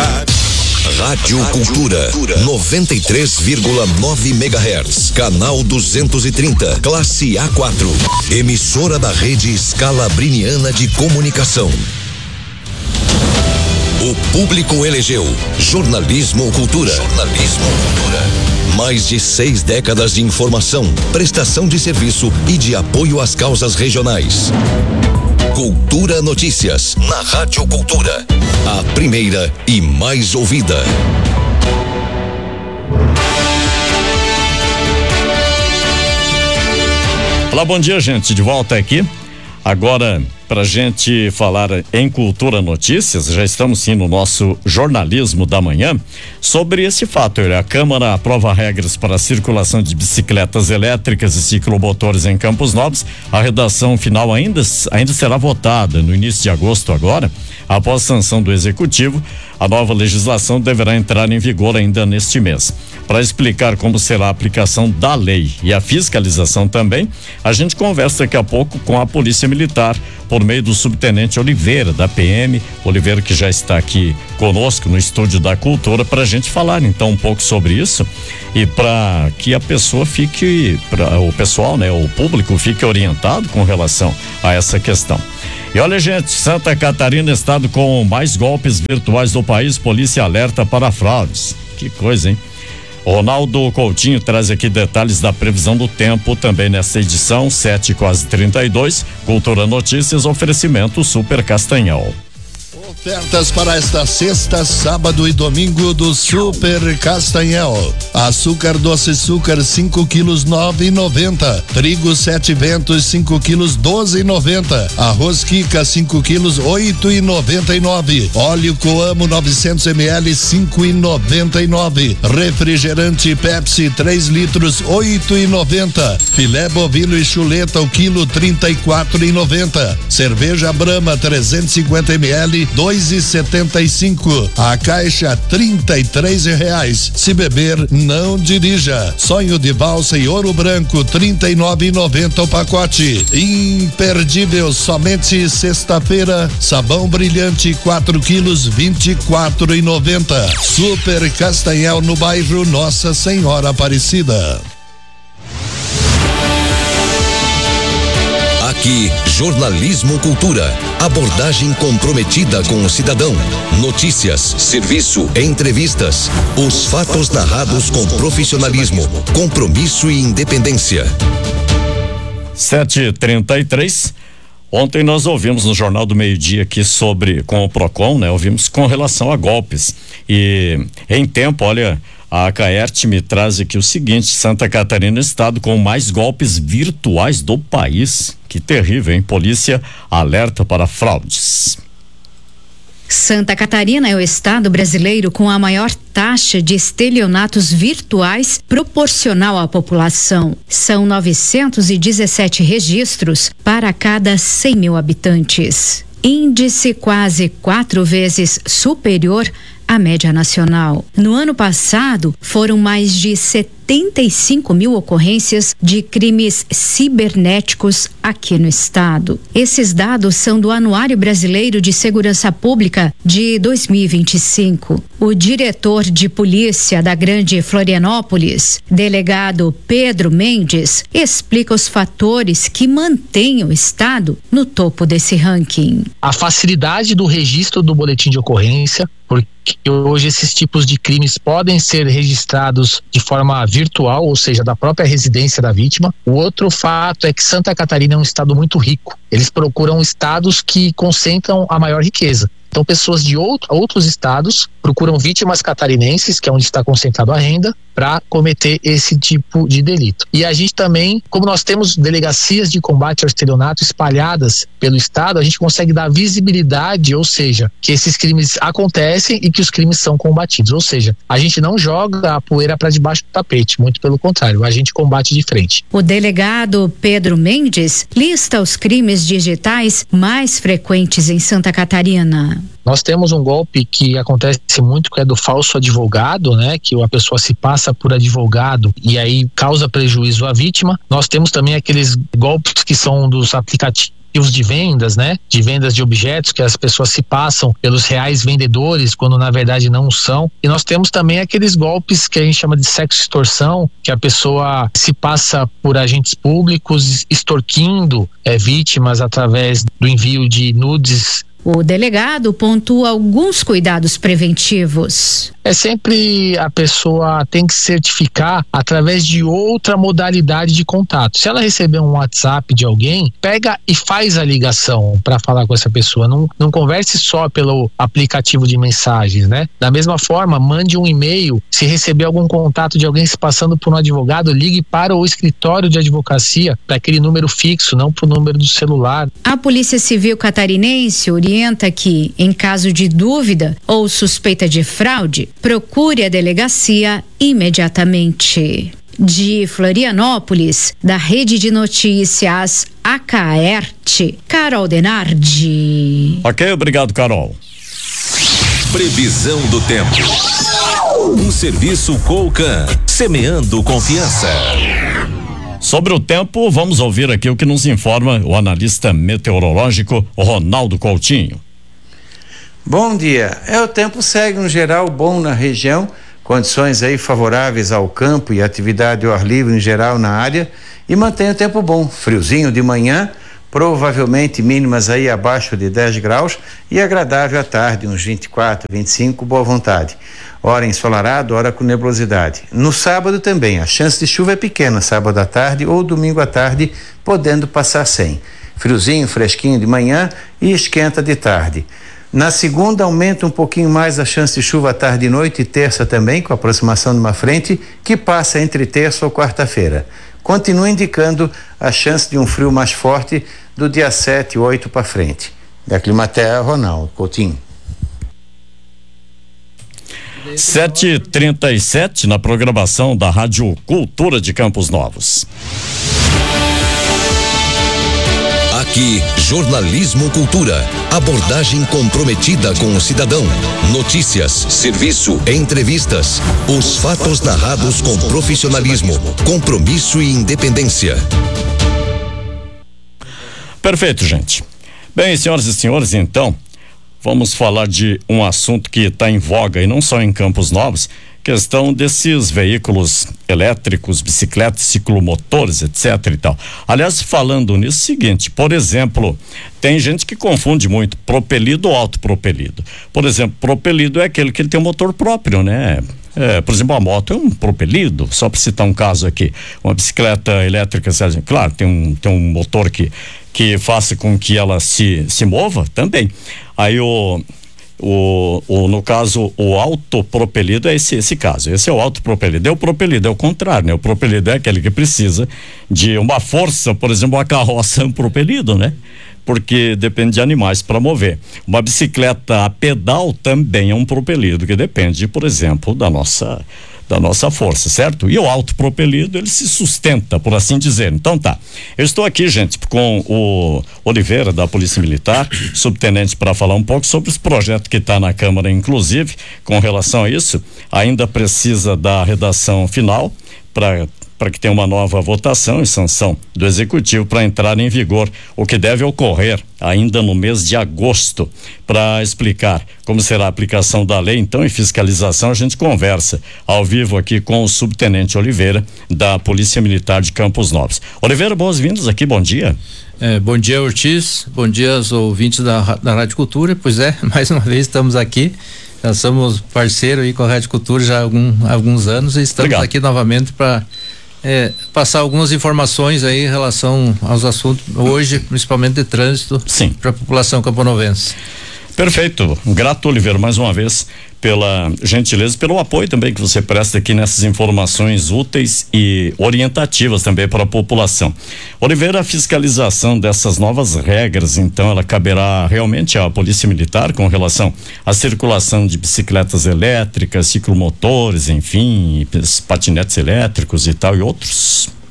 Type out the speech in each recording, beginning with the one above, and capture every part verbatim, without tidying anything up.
tocar. Rádio Cultura, noventa e três vírgula nove megahertz, canal duzentos e trinta, classe A quatro, emissora da rede Scalabriniana de Comunicação. O público elegeu Jornalismo Cultura. Jornalismo Cultura. Mais de seis décadas de informação, prestação de serviço e de apoio às causas regionais. Cultura Notícias, na Rádio Cultura. A primeira e mais ouvida. Olá, bom dia, gente. De volta aqui. Agora, pra gente falar em Cultura Notícias, já estamos sim no nosso jornalismo da manhã, sobre esse fato. A Câmara aprova regras para a circulação de bicicletas elétricas e ciclomotores em Campos Novos. A redação final ainda, ainda será votada no início de agosto agora. Após sanção do Executivo, a nova legislação deverá entrar em vigor ainda neste mês. Para explicar como será a aplicação da lei e a fiscalização também, a gente conversa daqui a pouco com a Polícia Militar, por meio do subtenente Oliveira, da P M, Oliveira, que já está aqui conosco no estúdio da Cultura, para a gente falar então um pouco sobre isso e para que a pessoa fique, pra, o pessoal, né, o público fique orientado com relação a essa questão. E olha, gente, Santa Catarina, estado com mais golpes virtuais do país, polícia alerta para fraudes. Que coisa, hein? Ronaldo Coutinho traz aqui detalhes da previsão do tempo também nessa edição, sete quase trinta e dois, Cultura Notícias, oferecimento Super Castanhal. Ofertas para esta sexta, sábado e domingo do Super Castanhal. Açúcar doce açúcar cinco quilos nove e noventa. Trigo Sete Ventos cinco quilos doze e noventa. Arroz Kika cinco quilos oito e noventa e nove. Óleo Coamo novecentos mililitros cinco e noventa e nove. Refrigerante Pepsi três litros oito e noventa. Filé bovino e chuleta o quilo trinta e quatro e noventa. Cerveja Brahma trezentos e cinquenta mililitros dois e setenta e cinco. A caixa trinta e três reais. Se beber, não dirija. Sonho de valsa e ouro branco trinta e nove e noventa o pacote. Imperdível, somente sexta-feira. Sabão brilhante quatro quilos vinte e quatro e noventa. Super Castanhal no bairro Nossa Senhora Aparecida. Aqui, Jornalismo Cultura. Abordagem comprometida com o cidadão. Notícias, serviço, entrevistas. Os fatos narrados com profissionalismo, compromisso e independência. sete e trinta e três. Ontem nós ouvimos no Jornal do Meio-Dia aqui sobre, com o Procon, né? Ouvimos com relação a golpes. E em tempo, olha, a Caerte me traz aqui o seguinte: Santa Catarina, estado com mais golpes virtuais do país. Que terrível, hein? Polícia alerta para fraudes. Santa Catarina é o estado brasileiro com a maior taxa de estelionatos virtuais proporcional à população. São novecentos e dezessete registros para cada cem mil habitantes. Índice quase quatro vezes superior à média nacional. No ano passado, foram mais de setenta e cinco mil ocorrências de crimes cibernéticos aqui no estado. Esses dados são do Anuário Brasileiro de Segurança Pública de dois mil e vinte e cinco. O diretor de polícia da Grande Florianópolis, delegado Pedro Mendes, explica os fatores que mantêm o estado no topo desse ranking. A facilidade do registro do boletim de ocorrência, porque hoje esses tipos de crimes podem ser registrados de forma virtual, ou seja, da própria residência da vítima. O outro fato é que Santa Catarina é um estado muito rico. Eles procuram estados que concentram a maior riqueza. Então, pessoas de outro, outros estados procuram vítimas catarinenses, que é onde está concentrada a renda, para cometer esse tipo de delito. E a gente também, como nós temos delegacias de combate ao estelionato espalhadas pelo estado, a gente consegue dar visibilidade, ou seja, que esses crimes acontecem e que os crimes são combatidos. Ou seja, a gente não joga a poeira para debaixo do tapete, muito pelo contrário, a gente combate de frente. O delegado Pedro Mendes lista os crimes digitais mais frequentes em Santa Catarina. Nós temos um golpe que acontece muito, que é do falso advogado, né? Que a pessoa se passa por advogado e aí causa prejuízo à vítima. Nós temos também aqueles golpes que são dos aplicativos de vendas, né? De vendas de objetos, que as pessoas se passam pelos reais vendedores quando na verdade não são. E nós temos também aqueles golpes que a gente chama de sexo extorsão, que a pessoa se passa por agentes públicos extorquindo é, vítimas através do envio de nudes. O delegado pontua alguns cuidados preventivos. É sempre a pessoa tem que certificar através de outra modalidade de contato. Se ela receber um WhatsApp de alguém, pega e faz a ligação para falar com essa pessoa. Não, não converse só pelo aplicativo de mensagens, né? Da mesma forma, mande um e-mail. Se receber algum contato de alguém se passando por um advogado, ligue para o escritório de advocacia, para aquele número fixo, não para o número do celular. A Polícia Civil Catarinense orienta que, em caso de dúvida ou suspeita de fraude, procure a delegacia imediatamente. De Florianópolis, da Rede de Notícias Acaerte, Carol Denardi. Ok, obrigado, Carol. Previsão do tempo. Um serviço Colcan, semeando confiança. Sobre o tempo, vamos ouvir aqui o que nos informa o analista meteorológico Ronaldo Coutinho. Bom dia. É, o tempo segue um geral bom na região, condições aí favoráveis ao campo e atividade ao ar livre em geral na área, e mantém o tempo bom, friozinho de manhã, provavelmente mínimas aí abaixo de dez graus e agradável à tarde, uns vinte e quatro, vinte e cinco, boa vontade. Hora ensolarado, hora com nebulosidade. No sábado também, a chance de chuva é pequena, sábado à tarde ou domingo à tarde, podendo passar sem. Friozinho, fresquinho de manhã e esquenta de tarde. Na segunda aumenta um pouquinho mais a chance de chuva à tarde e noite, e terça também, com a aproximação de uma frente que passa entre terça ou quarta-feira. Continua indicando a chance de um frio mais forte do dia sete e oito para frente. Da Climaterra, Ronaldo Coutinho. sete e trinta e sete na programação da Rádio Cultura de Campos Novos. Aqui, Jornalismo Cultura. Abordagem comprometida com o cidadão. Notícias, serviço, entrevistas. Os fatos narrados com profissionalismo, compromisso e independência. Perfeito, gente. Bem, senhoras e senhores, então, vamos falar de um assunto que está em voga e não só em Campos Novos, questão desses veículos elétricos, bicicletas, ciclomotores, etc e tal. Aliás, falando nisso, seguinte, por exemplo, tem gente que confunde muito propelido ou autopropelido. Por exemplo, propelido é aquele que ele tem um motor próprio, né? É, por exemplo, a moto é um propelido, só para citar um caso aqui. Uma bicicleta elétrica, claro, tem um, tem um motor que, que faça com que ela se, se mova também. Aí o O, o, no caso, o autopropelido é esse, esse caso. Esse é o autopropelido. É o propelido, é o contrário, né? O propelido é aquele que precisa de uma força, por exemplo, uma carroça é um propelido, né? Porque depende de animais para mover. Uma bicicleta a pedal também é um propelido, que depende, por exemplo, da nossa da nossa força, certo? E o autopropelido, ele se sustenta, por assim dizer. Então tá, eu estou aqui, gente, com o Oliveira, da Polícia Militar, subtenente, para falar um pouco sobre esse projeto que está na Câmara, inclusive, com relação a isso, ainda precisa da redação final para para que tenha uma nova votação e sanção do Executivo para entrar em vigor, o que deve ocorrer ainda no mês de agosto. Para explicar como será a aplicação da lei, então, e fiscalização, a gente conversa ao vivo aqui com o subtenente Oliveira, da Polícia Militar de Campos Novos. Oliveira, boas-vindas aqui, bom dia. É, bom dia, Ortiz, bom dia aos ouvintes da, da Rádio Cultura. Pois é, mais uma vez estamos aqui. Nós somos parceiro aí com a Rádio Cultura já há algum, alguns anos e estamos Obrigado. aqui novamente para É, passar algumas informações aí em relação aos assuntos hoje, principalmente de trânsito, para a população camponovense. Perfeito, grato, Oliveira, mais uma vez pela gentileza, pelo apoio também que você presta aqui nessas informações úteis e orientativas também para a população. Oliveira, a fiscalização dessas novas regras, então, ela caberá realmente à Polícia Militar com relação à circulação de bicicletas elétricas, ciclomotores, enfim, patinetes elétricos e tal e outros?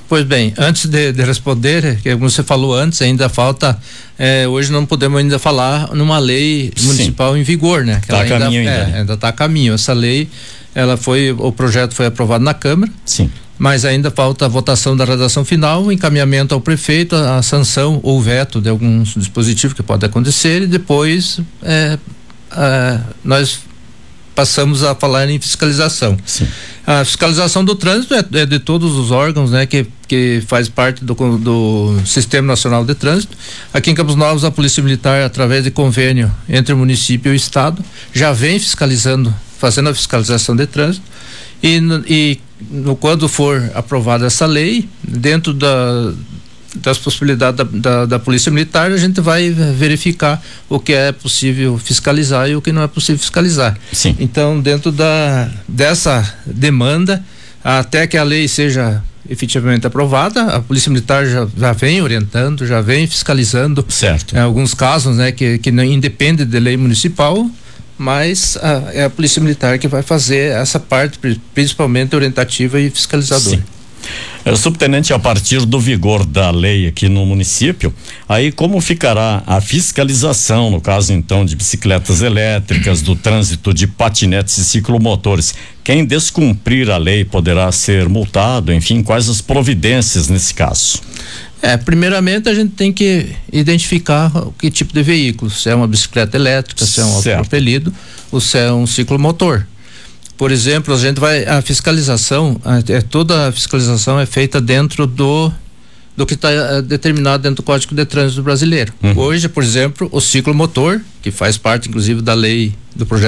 Pois bem, antes de, de responder, que como você falou antes, ainda falta, eh, hoje não podemos ainda falar numa lei municipal Sim. em vigor, né? Está a ainda, caminho ainda. É, né? ainda está a caminho. Essa lei, ela foi, o projeto foi aprovado na Câmara. Sim. Mas ainda falta a votação da redação final, o encaminhamento ao prefeito, a, a sanção ou veto de alguns dispositivos que pode acontecer e depois é, é, nós passamos a falar em fiscalização. Sim. A fiscalização do trânsito é, é de todos os órgãos, né, que, que faz parte do, do Sistema Nacional de Trânsito. Aqui em Campos Novos, a Polícia Militar, através de convênio entre o município e o estado, já vem fiscalizando, fazendo a fiscalização de trânsito. E, e no, quando for aprovada essa lei, dentro da, das possibilidades da, da, da Polícia Militar, a gente vai verificar o que é possível fiscalizar e o que não é possível fiscalizar. Sim. Então, dentro da, dessa demanda, até que a lei seja efetivamente aprovada, a Polícia Militar já, já vem orientando, já vem fiscalizando. Certo. Em alguns casos, né, que, que não independe de lei municipal, mas a, é a Polícia Militar que vai fazer essa parte, principalmente orientativa e fiscalizadora. Sim. É, subtenente, a partir do vigor da lei aqui no município, aí como ficará a fiscalização, no caso então de bicicletas elétricas, do trânsito de patinetes e ciclomotores? Quem descumprir a lei poderá ser multado, enfim, quais as providências nesse caso? É, primeiramente a gente tem que identificar o que tipo de veículo, se é uma bicicleta elétrica, se é um autopropelido ou se é um ciclomotor. Por exemplo, a gente vai, a fiscalização, a, é, toda a fiscalização é feita dentro do do que está é, determinado dentro do Código de Trânsito Brasileiro. Uhum. Hoje, por exemplo, o ciclomotor, que faz parte inclusive da lei do projeto